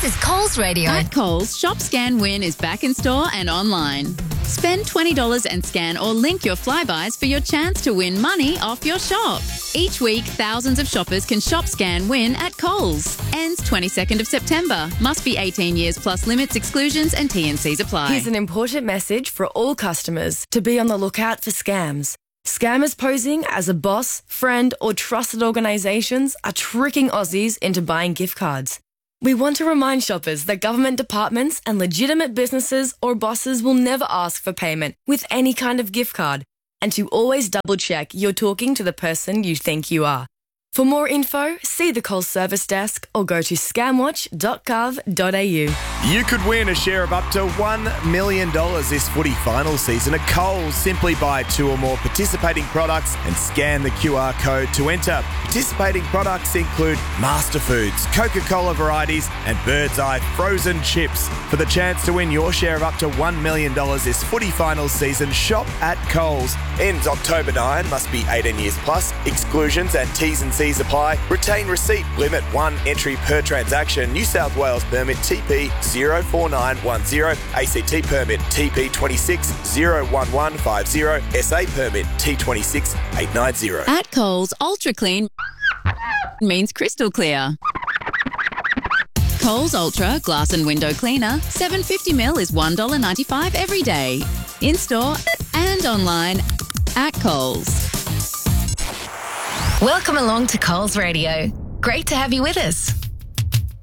is Coles Radio. At Coles, Shop Scan Win is back in store and online. Spend $20 and scan or link your Flybuys for your chance to win money off your shop. Each week, thousands of shoppers can Shop Scan Win at Coles. Ends 22nd of September. Must be 18 years plus limits, exclusions and T&Cs apply. Here's an important message for all customers to be on the lookout for scams. Scammers posing as a boss, friend or trusted organisations are tricking Aussies into buying gift cards. We want to remind shoppers that government departments and legitimate businesses or bosses will never ask for payment with any kind of gift card, and to always double check you're talking to the person you think you are. For more info, see the Coles service desk or go to scamwatch.gov.au. You could win a share of up to $1 million this footy final season at Coles. Simply buy 2 or more participating products and scan the QR code to enter. Participating products include Master Foods, Coca-Cola varieties and Bird's Eye frozen chips. For the chance to win your share of up to $1 million this footy final season, shop at Coles. Ends October 9, must be 18 years plus. Exclusions and T's and C's apply. Retain receipt. Limit 1 entry per transaction. New South Wales permit TP 04910. ACT permit TP 26 01150. SA permit T26 890. At Coles, Ultra Clean means crystal clear. Coles Ultra Glass and Window Cleaner, 750ml is $1.95 every day. In-store and online at Coles. Welcome along to Coles Radio. Great to have you with us.